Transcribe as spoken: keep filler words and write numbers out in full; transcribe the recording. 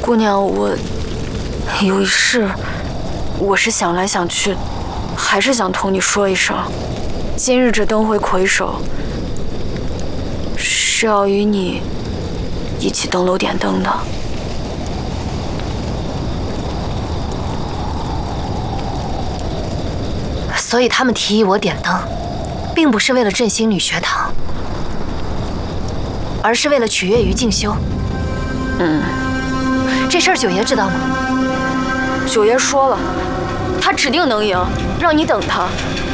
姑娘，我有一事，我是想来想去，还是想同你说一声。今日这灯会魁首，是要与你一起登楼点灯的。 所以他们提议我点灯，并不是为了振兴女学堂，而是为了取悦于静修。 嗯， 这事儿九爷知道吗？ 九爷说了，他指定能赢，让你等他。